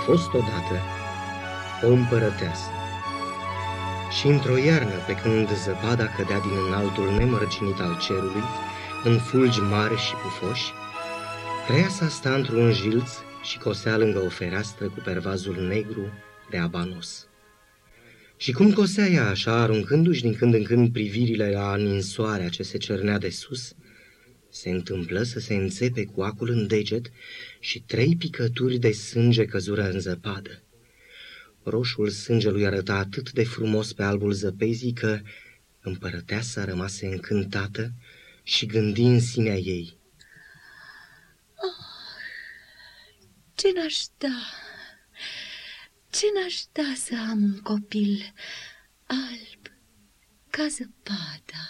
fost odată o împărăteasă. Și într-o iarnă, pe când zăpada cădea din înaltul nemărginit al cerului, în fulgi mari și pufoși, preiasa sta într-un jilț și cosea lângă o fereastră cu pervazul negru de abanos. Și cum cosea ea așa, aruncându-și din când în când privirile la ninsoarea ce se cernea de sus, se întâmplă să se înțepe cu acul în deget și 3 picături de sânge căzură în zăpadă. Roșul sângelui arăta atât de frumos pe albul zăpezii că împărăteasa rămase încântată și gândi în sinea ei: ce n-aș da să am un copil alb ca zăpada,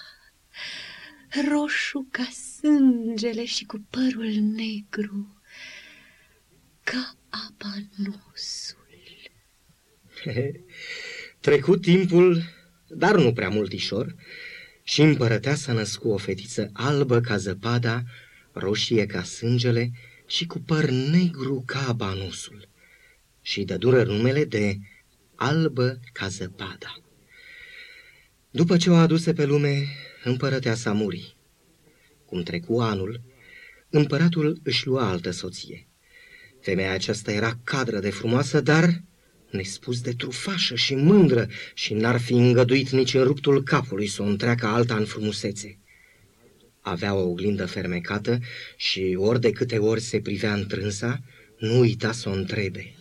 roșu ca sângele și cu părul negru ca abanosul. Trecut timpul, dar nu prea multișor, și împărăteasa născu o fetiță albă ca zăpada, roșie ca sângele și cu păr negru ca abanosul, și dădură numele de Albă ca zăpada. După ce o aduse pe lume, împărăteasa muri. Cum trecu anul, împăratul își lua altă soție. Femeia aceasta era cadră de frumoasă, dar nespus de trufașă și mândră, și n-ar fi îngăduit nici în ruptul capului să o întreacă alta în frumusețe. Avea o oglindă fermecată și ori de câte ori se privea întrânsa, nu uita să o întrebe: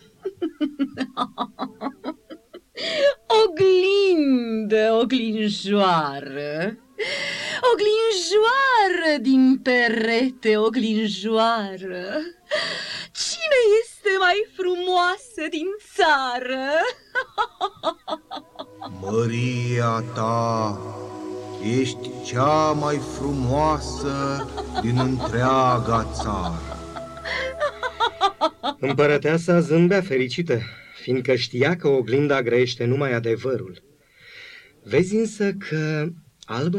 Oglindă, oglinjoară, oglinjoară din perete, oglinjoară, cine este mai frumoasă din țară? Măria ta, ești cea mai frumoasă din întreaga țară. Împărăteasa zâmbea fericită, fiindcă știa că oglinda grăiește numai adevărul. Vezi însă că Albă